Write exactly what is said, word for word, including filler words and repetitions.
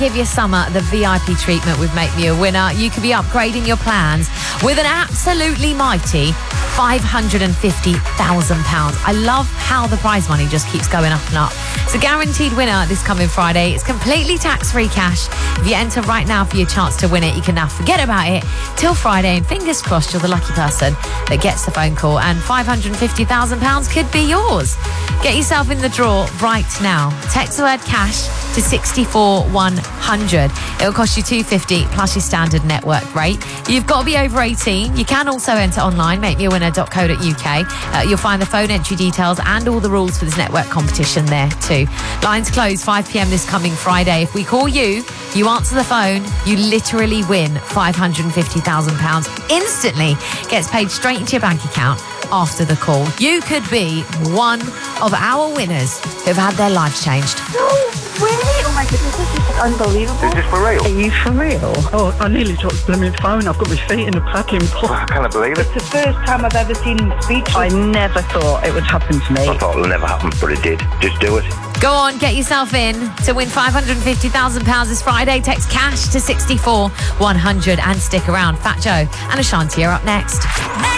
give your summer the V I P treatment with Make Me a Winner. You could be upgrading your plans with an absolutely mighty five hundred fifty thousand pounds. I love how the prize money just keeps going up and up. It's a guaranteed winner this coming Friday. It's completely tax-free cash. If you enter right now for your chance to win it, you can now forget about it till Friday, and fingers crossed you're the lucky person that gets the phone call, and five hundred fifty thousand pounds could be yours. Get yourself in the draw right now. Text the word cash to sixty-four one hundred. It'll cost you two hundred fifty dollars plus your standard network rate. You've got to be over eighteen. You can also enter online, make me a winner dot co dot uk. Uh, you'll find the phone entry details and all the rules for this network competition there too. Lines close five p.m. this coming Friday. If we call you, you answer the phone, you literally win five hundred fifty thousand pounds instantly. Gets paid straight into your bank account after the call. You could be one of our winners who've had their lives changed. No way! Oh my goodness, this is unbelievable. Is this for real? Are you for real? Oh, I nearly dropped the blooming phone. I've got my feet in a paddling pool. I can't believe it. It's the first time I've ever seen him speechless. I never thought it would happen to me. I thought it'll never happen, but it did. Just do it. Go on, get yourself in to win five hundred fifty thousand pounds this Friday. Text cash to sixty-four one hundred and stick around. Fat Joe and Ashanti are up next.